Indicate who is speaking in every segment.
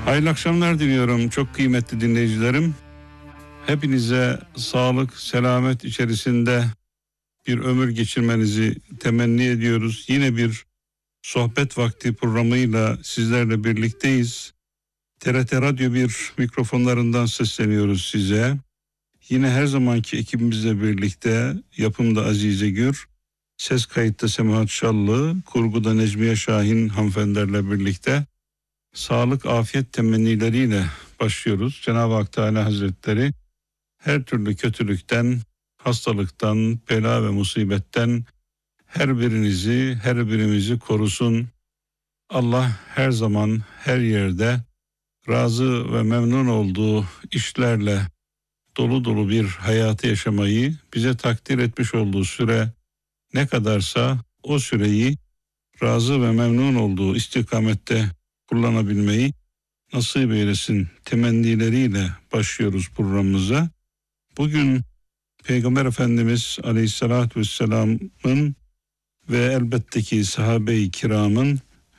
Speaker 1: Hayırlı akşamlar diliyorum çok kıymetli dinleyicilerim. Hepinize sağlık, selamet içerisinde bir ömür geçirmenizi temenni ediyoruz. Yine bir sohbet vakti programıyla sizlerle birlikteyiz. TRT Radyo 1 mikrofonlarından sesleniyoruz size. Yine her zamanki ekibimizle birlikte yapımda Azize Gür, ses kayıtta Semahat Şallı, kurguda Necmiye Şahin hanımefendilerle birlikte sağlık, afiyet temennileriyle başlıyoruz. Cenab-ı Hak Teala Hazretleri her türlü kötülükten, hastalıktan, bela ve musibetten her birimizi korusun. Allah her zaman, her yerde razı ve memnun olduğu işlerle dolu dolu bir hayatı yaşamayı, bize takdir etmiş olduğu süre ne kadarsa o süreyi razı ve memnun olduğu istikamette kullanabilmeyi nasip eylesin temennileriyle başlıyoruz programımıza. Bugün Peygamber Efendimiz Aleyhisselatü Vesselam'ın ve elbette ki sahabe-i kiramın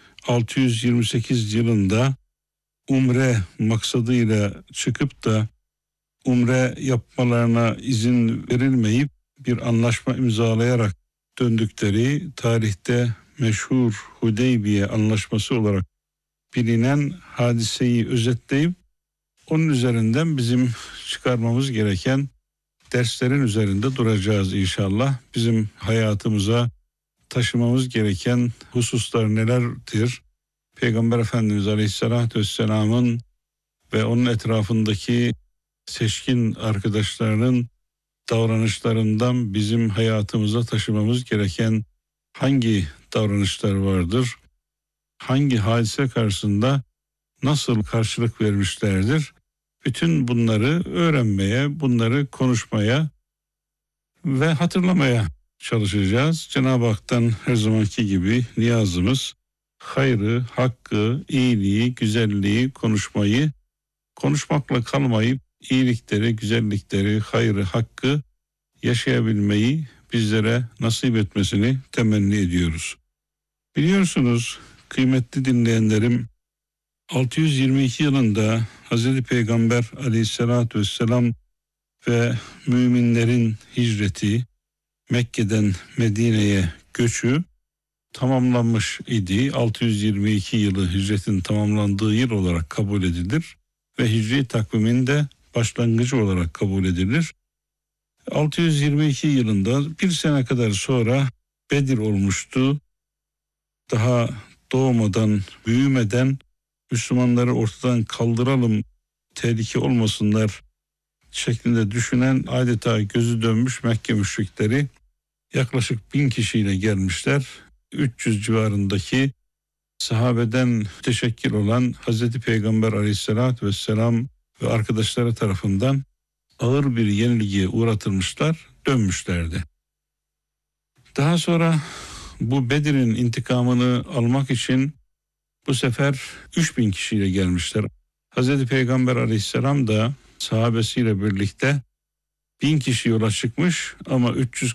Speaker 1: 628 yılında umre maksadıyla çıkıp da umre yapmalarına izin verilmeyip bir anlaşma imzalayarak döndükleri tarihte meşhur Hudeybiye Anlaşması olarak bilinen hadiseyi özetleyip onun üzerinden bizim çıkarmamız gereken derslerin üzerinde duracağız inşallah. Bizim hayatımıza taşımamız gereken hususlar nelerdir? Peygamber Efendimiz Aleyhisselatü Vesselam'ın ve onun etrafındaki seçkin arkadaşlarının davranışlarından bizim hayatımıza taşımamız gereken hangi davranışlar vardır? Hangi hadise karşısında nasıl karşılık vermişlerdir? Bütün bunları öğrenmeye, bunları konuşmaya ve hatırlamaya çalışacağız. Cenab-ı Hak'tan her zamanki gibi niyazımız hayrı, hakkı, iyiliği, güzelliği konuşmayı, konuşmakla kalmayıp iyilikleri, güzellikleri, hayrı, hakkı yaşayabilmeyi bizlere nasip etmesini temenni ediyoruz. Biliyorsunuz kıymetli dinleyenlerim, 622 yılında Hazreti Peygamber Aleyhisselatü Vesselam ve müminlerin hicreti, Mekke'den Medine'ye göçü tamamlanmış idi. 622 yılı hicretin tamamlandığı yıl olarak kabul edilir ve hicri takviminde başlangıcı olarak kabul edilir. 622 yılında bir sene kadar sonra Bedir olmuştu. Daha doğmadan, büyümeden Müslümanları ortadan kaldıralım, tehlike olmasınlar şeklinde düşünen adeta gözü dönmüş Mekke müşrikleri yaklaşık 1000 kişiyle gelmişler. 300 civarındaki sahabeden teşekkil olan Hazreti Peygamber Aleyhisselatü Vesselam ve arkadaşları tarafından ağır bir yenilgiye uğratılmışlar, dönmüşlerdi. Daha sonra bu Bedir'in intikamını almak için bu sefer 3000 kişiyle gelmişler. Hazreti Peygamber Aleyhisselam da sahabesiyle birlikte 1000 kişi yola çıkmış ama 300